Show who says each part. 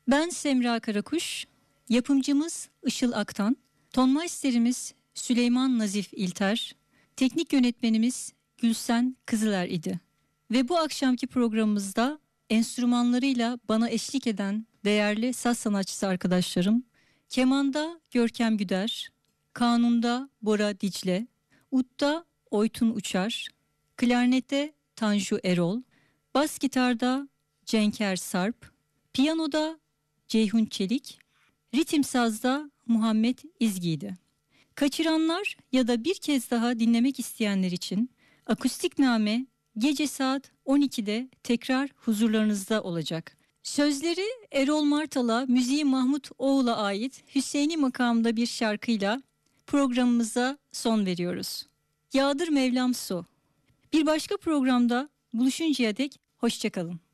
Speaker 1: Ben Semra Karakuş, yapımcımız Işıl Aktan, tonmeisterimiz Süleyman Nazif İlter, teknik yönetmenimiz Gülsen Kızıler idi. Ve bu akşamki programımızda enstrümanlarıyla bana eşlik eden değerli saz sanatçısı arkadaşlarım, kemanda Görkem Güder, kanunda Bora Dicle, udda Oytun Uçar, klarnette Tanju Erol, bas gitarda Cenker Sarp, piyanoda Ceyhun Çelik, ritim sazda Muhammed İzgi'ydi. Kaçıranlar ya da bir kez daha dinlemek isteyenler için Akustikname gece saat 12'de tekrar huzurlarınızda olacak. Sözleri Erol Martal'a, müziği Mahmut Oğul'a ait Hüseyini makamında bir şarkıyla programımıza son veriyoruz. Yağdır Mevlam su. Bir başka programda buluşuncaya dek hoşça kalın.